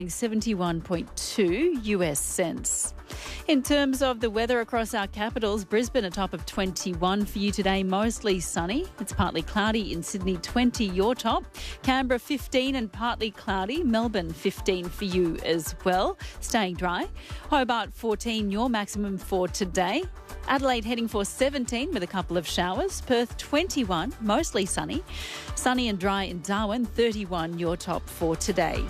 71.2 US cents. In terms of the weather across our capitals, Brisbane a top of 21 for you today, mostly sunny. It's partly cloudy in Sydney, 20 your top. Canberra 15 and partly cloudy. Melbourne 15 for you as well, staying dry. Hobart 14 your maximum for today. Adelaide heading for 17 with a couple of showers. Perth 21, mostly sunny. Sunny and dry in Darwin, 31 your top for today.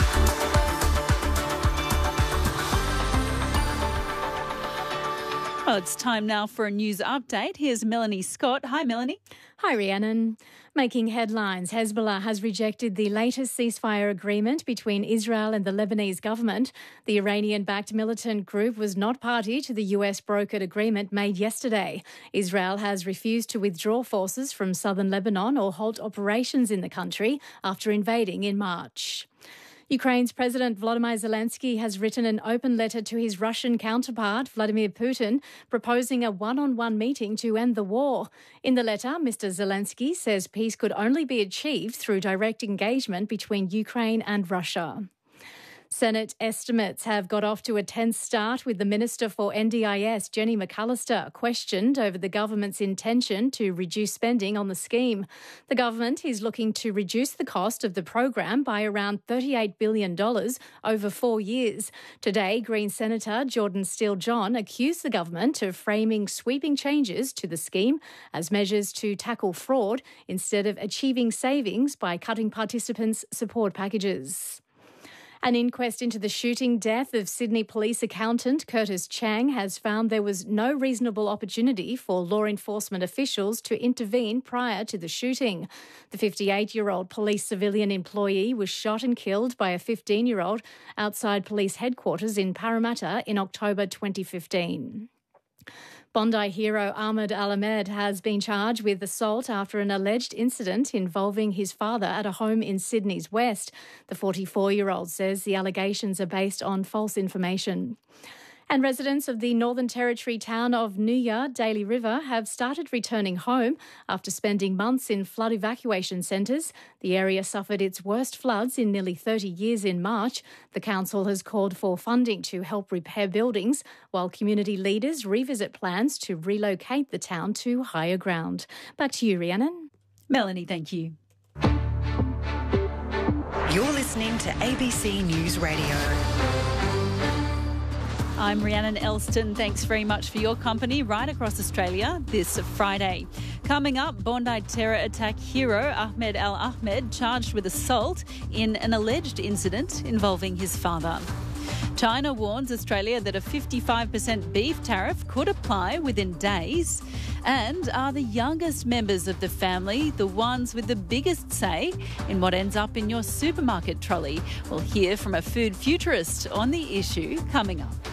Well, it's time now for a news update. Here's Melanie Scott. Hi, Melanie. Hi, Rhiannon. Making headlines, Hezbollah has rejected the latest ceasefire agreement between Israel and the Lebanese government. The Iranian-backed militant group was not party to the US-brokered agreement made yesterday. Israel has refused to withdraw forces from southern Lebanon or halt operations in the country after invading in March. Ukraine's President Volodymyr Zelensky has written an open letter to his Russian counterpart, Vladimir Putin, proposing a one-on-one meeting to end the war. In the letter, Mr. Zelensky says peace could only be achieved through direct engagement between Ukraine and Russia. Senate estimates have got off to a tense start with the Minister for NDIS, Jenny McAllister, questioned over the government's intention to reduce spending on the scheme. The government is looking to reduce the cost of the program by around $38 billion over 4 years. Today, Green Senator Jordan Steele-John accused the government of framing sweeping changes to the scheme as measures to tackle fraud instead of achieving savings by cutting participants' support packages. An inquest into the shooting death of Sydney police accountant Curtis Chang has found there was no reasonable opportunity for law enforcement officials to intervene prior to the shooting. The 58-year-old police civilian employee was shot and killed by a 15-year-old outside police headquarters in Parramatta in October 2015. Bondi hero Ahmed Al-Ahmed has been charged with assault after an alleged incident involving his father at a home in Sydney's West. The 44-year-old says the allegations are based on false information. And residents of the Northern Territory town of Nooya, Daly River, have started returning home after spending months in flood evacuation centres. The area suffered its worst floods in nearly 30 years in March. The council has called for funding to help repair buildings, while community leaders revisit plans to relocate the town to higher ground. Back to you, Rhiannon. Melanie, thank you. You're listening to ABC News Radio. I'm Rhiannon Elston. Thanks very much for your company right across Australia this Friday. Coming up, Bondi terror attack hero Ahmed Al-Ahmed charged with assault in an alleged incident involving his father. China warns Australia that a 55% beef tariff could apply within days. And are the youngest members of the family the ones with the biggest say in what ends up in your supermarket trolley? We'll hear from a food futurist on the issue coming up.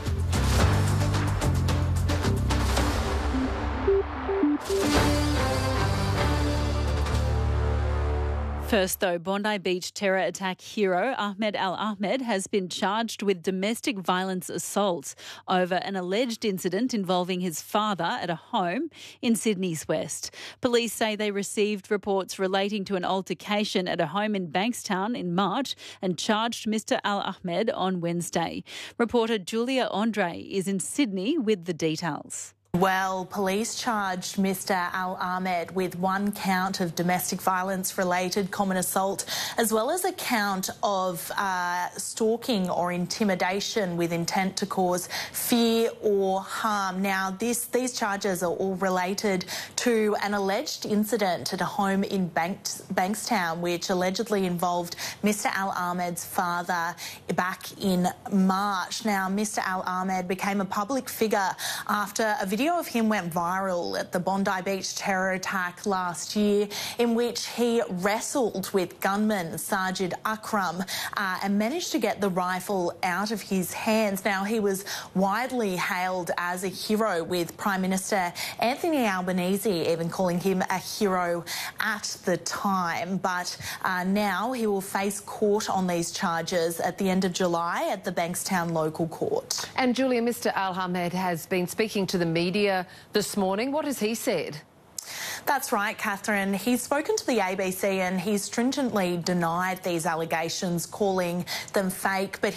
First, though, Bondi Beach terror attack hero Ahmed Al-Ahmed has been charged with domestic violence assault over an alleged incident involving his father at a home in Sydney's West. Police say they received reports relating to an altercation at a home in Bankstown in March and charged Mr Al-Ahmed on Wednesday. Reporter Julia Andre is in Sydney with the details. Well, police charged Mr Al-Ahmed with one count of domestic violence-related common assault, as well as a count of stalking or intimidation with intent to cause fear or harm. Now, these charges are all related to an alleged incident at a home in Bankstown, which allegedly involved Mr Al-Ahmed's father back in March. Now, Mr Al-Ahmed became a public figure after a video of him went viral at the Bondi Beach terror attack last year, in which he wrestled with gunman Sajid Akram and managed to get the rifle out of his hands. Now, he was widely hailed as a hero, with Prime Minister Anthony Albanese even calling him a hero at the time. But now he will face court on these charges at the end of July at the Bankstown local court. And Julia, Mr Al-Ahmed has been speaking to the media this morning. What has he said? That's right, Catherine. He's spoken to the ABC and he's stringently denied these allegations, calling them fake, but